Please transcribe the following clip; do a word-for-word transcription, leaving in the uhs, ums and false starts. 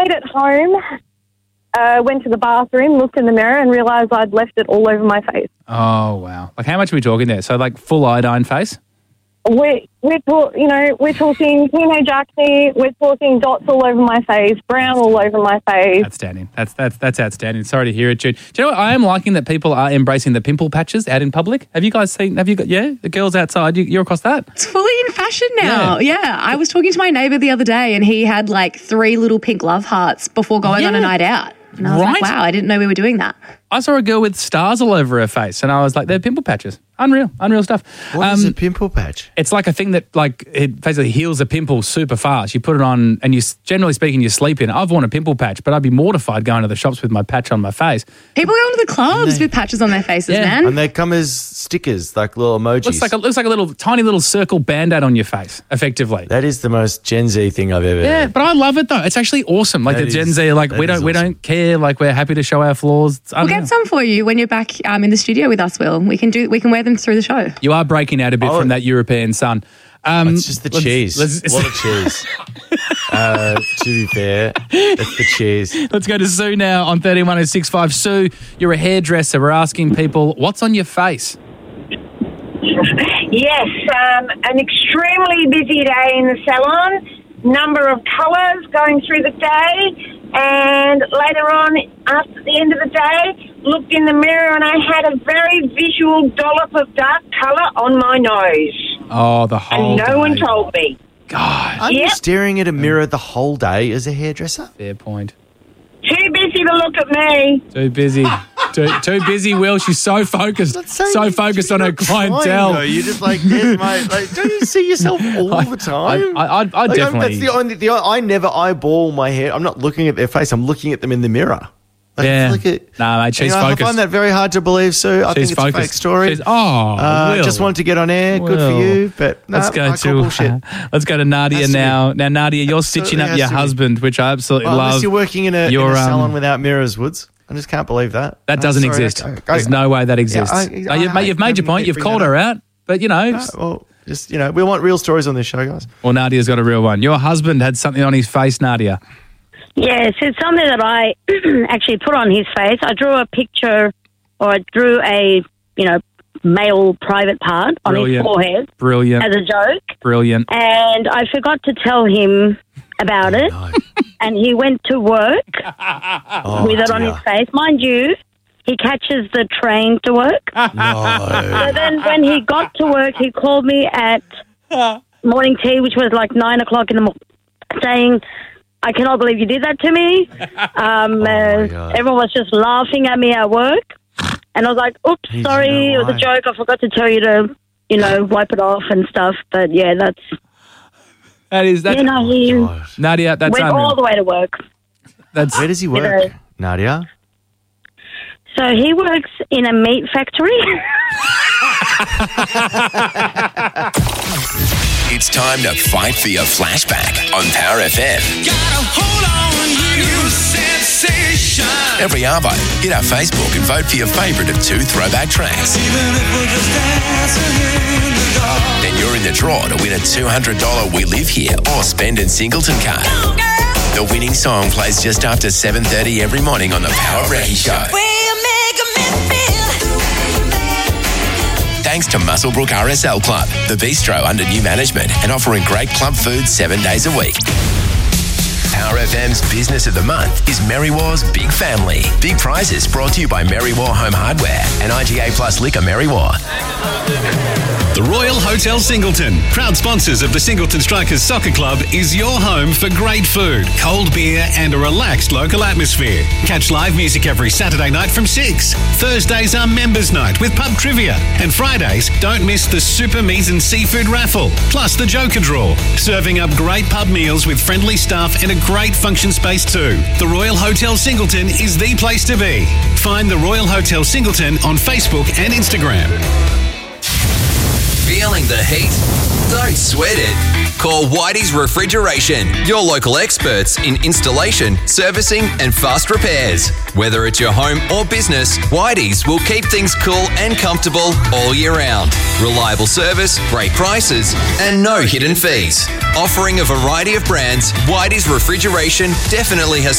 stayed at home, uh, went to the bathroom, looked in the mirror and realised I'd left it all over my face. Oh, wow. Like, how much are we talking there? So, like, full iodine face? We're, we're talk, you know, we're talking teenage acne, we're talking dots all over my face, brown all over my face. Outstanding. That's that's that's outstanding. Sorry to hear it, Jude. Do you know what? I am liking that people are embracing the pimple patches out in public. Have you guys seen, have you got, yeah, the girls outside, you, you're across that? It's fully in fashion now. Yeah. yeah. I was talking to my neighbour the other day and he had like three little pink love hearts before going yeah. on a night out. And I was right? like, wow, I didn't know we were doing that. I saw a girl with stars all over her face and I was like, they're pimple patches. Unreal, unreal stuff. What um, is a pimple patch? It's like a thing that like it basically heals a pimple super fast. You put it on and you, generally speaking, you sleep in. I've worn a pimple patch, but I'd be mortified going to the shops with my patch on my face. People go into the clubs they, with patches on their faces, yeah. man. And they come as stickers, like little emojis. Looks like a, looks like a little tiny little circle Band-Aid on your face, effectively. That is the most Gen Z thing I've ever Yeah, heard. but I love it though. It's actually awesome. Like that the Gen is, Z, like we don't awesome. we don't care. Like we're happy to show our flaws. We'll get some for you when you're back um, in the studio with us, Will. We can do we can wear them through the show. You are breaking out a bit oh, from that European sun. Um, it's just the let's, cheese. Let's, it's a lot of cheese. uh, to be fair, it's the cheese. Let's go to Sue now on thirteen one oh six five. Sue, you're a hairdresser. We're asking people, what's on your face? Yes, um, an extremely busy day in the salon. Number of colours going through the day. And later on, after the end of the day, looked in the mirror and I had a very visual dollop of dark colour on my nose. Oh, the whole And no day. one told me. God. Are yep. you staring at a mirror the whole day as a hairdresser? Fair point. Too busy to look at me. Too busy. Too, too busy, Will. She's so focused. So focused on her clientele. Trying, you're just like, there's my, like, don't you see yourself all I, the time? I, I, I, I like, definitely. That's the only, the, I never eyeball my hair. I'm not looking at their face. I'm looking at them in the mirror. Like, yeah. Look at, no, mate, she's you know, focused. I find that very hard to believe, Sue. I she's think it's focused. a fake story. She's, oh, uh, Will. just wanted to get on air. Good Will. for you. But no, let's go I to bullshit. uh, let's go to Nadia Has to now. be. Now, Nadia, you're stitching up your husband, which I absolutely well, love. Unless you're working in a, in Your, a salon um, without mirrors, Woods. I just can't believe that. That I'm doesn't sorry, exist. I, I, There's no way that exists. Yeah, I, I, no, you've, I, you've made your point. You've called her out. But, you know. No, well, just, you know, we want real stories on this show, guys. Well, Nadia's got a real one. Your husband had something on his face, Nadia. Yes, it's something that I actually put on his face. I drew a picture or I drew a, you know, male private part on Brilliant. his forehead. Brilliant. As a joke. Brilliant. And I forgot to tell him about it. No. And he went to work oh, with it dear. on his face. Mind you, he catches the train to work. No. So then when he got to work, he called me at morning tea, which was like nine o'clock in the morning, saying, I cannot believe you did that to me. Um, Oh, uh, everyone was just laughing at me at work. And I was like, oops, He's sorry, it no was a way. joke. I forgot to tell you to, you know, wipe it off and stuff. But yeah, that's, That is that. you know, he God. Nadia, that's went unreal. all the way to work. That's Where does he work, know. Nadia? So he works in a meat factory. It's time to fight for your flashback on Power F M. Gotta hold on, you sensation. Every arvo, hit our Facebook and vote for your favourite of two throwback tracks. Even if we're just dancing in the dark. Then you're in the draw to win a two hundred dollars We Live Here or Spend in Singleton card. The winning song plays just after seven thirty every morning on the Power Recce Show. Thanks to Muswellbrook R S L Club, the bistro under new management and offering great club food seven days a week. Power F M's Business of the Month is Merrywar's Big Family. Big prizes brought to you by Merrywar Home Hardware and I G A Plus Liquor Merrywar. The Royal Hotel Singleton, proud sponsors of the Singleton Strikers Soccer Club, is your home for great food, cold beer and a relaxed local atmosphere. Catch live music every Saturday night from six. Thursdays are members' night with pub trivia. And Fridays, don't miss the Super Meat and Seafood Raffle, plus the Joker Draw. Serving up great pub meals with friendly staff and a great function space too. The Royal Hotel Singleton is the place to be. Find the Royal Hotel Singleton on Facebook and Instagram. Feeling the heat? Don't sweat it. Call Whitey's Refrigeration, your local experts in installation, servicing and fast repairs. Whether it's your home or business, Whitey's will keep things cool and comfortable all year round. Reliable service, great prices and no hidden fees. Offering a variety of brands, Whitey's Refrigeration definitely has